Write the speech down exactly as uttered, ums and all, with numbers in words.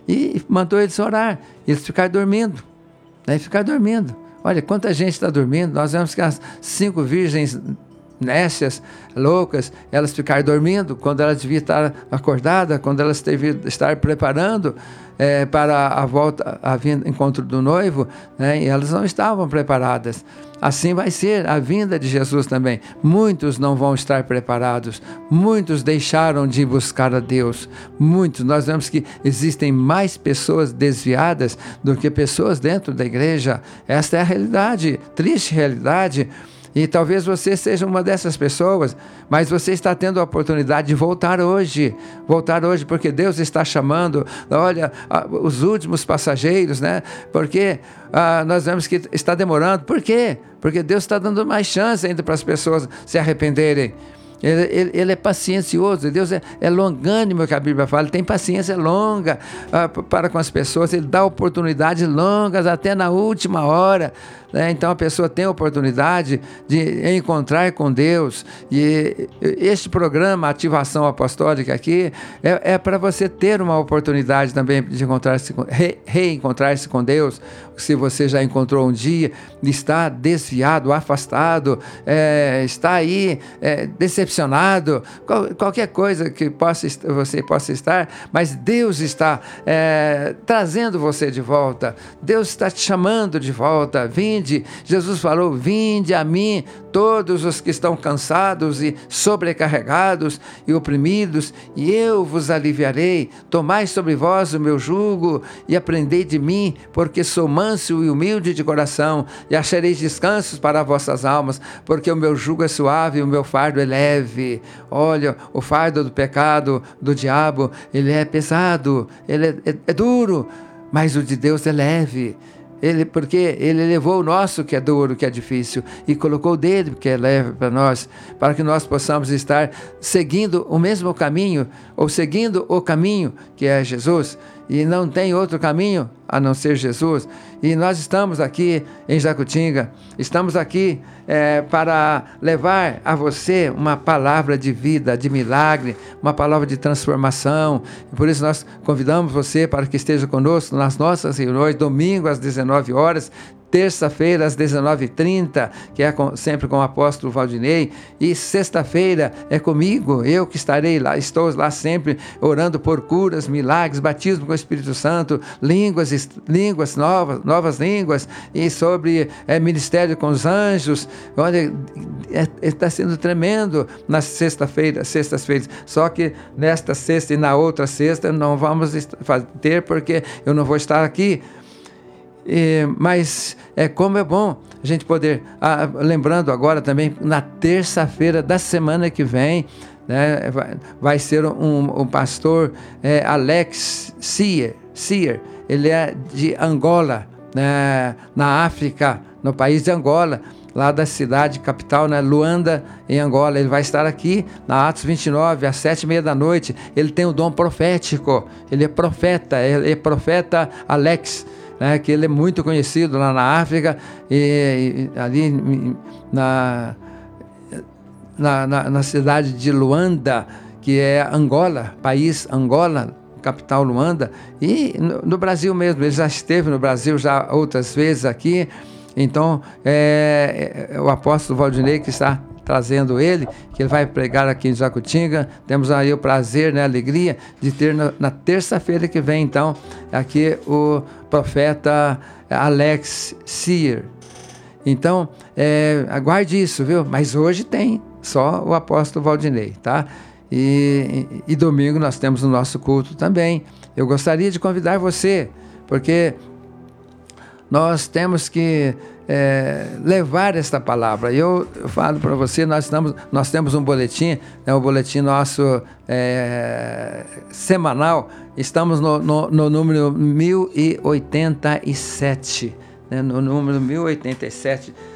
e mandou eles orar, eles ficaram dormindo, né? Ficaram dormindo. Olha, quanta gente está dormindo. Nós vemos que as cinco virgens nécias, loucas, elas ficaram dormindo quando elas deviam estar acordadas, quando elas deviam estar preparando é, para a volta, a vinda, encontro do noivo, né? E elas não estavam preparadas. Assim vai ser a vinda de Jesus também. Muitos não vão estar preparados, muitos deixaram de buscar a Deus, muitos. Nós vemos que existem mais pessoas desviadas do que pessoas dentro da igreja. Esta é a realidade, triste realidade. E talvez você seja uma dessas pessoas, mas você está tendo a oportunidade de voltar hoje, voltar hoje, porque Deus está chamando, olha, os últimos passageiros, né? Porque ah, nós vemos que está demorando. Por quê? Porque Deus está dando mais chance ainda para as pessoas se arrependerem. Ele, ele, ele é paciencioso, Deus é, é longânimo, que a Bíblia fala, ele tem paciência longa ah, para com as pessoas, ele dá oportunidades longas até na última hora, né? Então a pessoa tem a oportunidade de encontrar com Deus, e este programa Ativação Apostólica aqui é, é para você ter uma oportunidade também de encontrar-se, re, reencontrar-se com Deus. Se você já encontrou um dia, está desviado, afastado, é, está aí é, decepcionado, qual, qualquer coisa que possa, você possa estar, mas Deus está é, trazendo você de volta, Deus está te chamando de volta. Vinde, Jesus falou, vinde a mim todos os que estão cansados e sobrecarregados e oprimidos, e eu vos aliviarei. Tomai sobre vós o meu jugo e aprendei de mim, porque sou manso e humilde de coração, e achareis descansos para vossas almas, porque o meu jugo é suave e o meu fardo é leve. Olha, o fardo do pecado, do diabo, ele é pesado, ele é, é, é duro, mas o de Deus é leve. Ele, porque ele levou o nosso que é duro, que é difícil, e colocou o dele que é leve para nós, para que nós possamos estar seguindo o mesmo caminho, ou seguindo o caminho que é Jesus, e não tem outro caminho a não ser Jesus. E nós estamos aqui em Jacutinga, estamos aqui é, para levar a você uma palavra de vida, de milagre, uma palavra de transformação. E por isso nós convidamos você para que esteja conosco nas nossas reuniões, domingo às dezenove horas, terça-feira às dezenove e trinta, que é com, sempre com o apóstolo Valdinei, e sexta-feira é comigo, eu que estarei lá, estou lá sempre orando por curas, milagres, batismo com o Espírito Santo, línguas, línguas novas, novas línguas, e sobre é, ministério com os anjos. Olha, está é, sendo tremendo nas sexta-feiras, sextas-feiras, só que nesta sexta e na outra sexta não vamos ter, porque eu não vou estar aqui. E, mas é como é bom a gente poder, ah, lembrando agora também, na terça-feira da semana que vem, né, vai, vai ser um, um pastor, é, Alex Sear, Sear, ele é de Angola, né, na África, no país de Angola, lá da cidade capital, né, Luanda, em Angola. Ele vai estar aqui na Atos vinte e nove, às sete e meia da noite. Ele tem o dom profético, ele é profeta, ele é profeta Alex, né, que ele é muito conhecido lá na África, e, e ali na, na, na, na cidade de Luanda, que é Angola, país Angola, capital Luanda, e no, no Brasil mesmo. Ele já esteve no Brasil já outras vezes aqui. Então é, é o apóstolo Valdinei que está trazendo ele, que ele vai pregar aqui em Jacutinga. Temos aí o prazer, né, a alegria de ter na, na terça-feira que vem, então, aqui o profeta Alex Sear. Então, é, aguarde isso, viu? Mas hoje tem só o apóstolo Valdinei, tá? E, e, e domingo nós temos o nosso culto também. Eu gostaria de convidar você, porque nós temos que é, levar esta palavra. Eu, eu falo para você, nós, estamos, nós temos um boletim, né, um boletim nosso é, semanal. Estamos no, no, no número mil e oitenta e sete, né, no número mil e oitenta e sete.